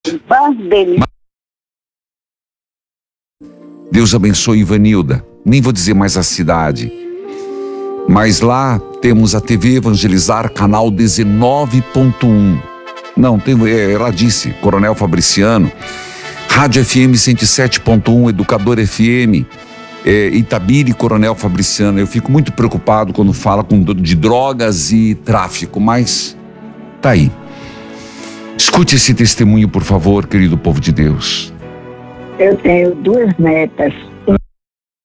Vanderlei. Deus abençoe Ivanilda. Nem vou dizer mais a cidade. Mas lá temos a TV Evangelizar, canal 19.1. Não, ela disse, Coronel Fabriciano. Rádio FM 107.1, Educador FM, Itabira e Coronel Fabriciano. Eu fico muito preocupado quando fala de drogas e tráfico, mas tá aí. Escute esse testemunho, por favor, querido povo de Deus. Eu tenho 2 netas.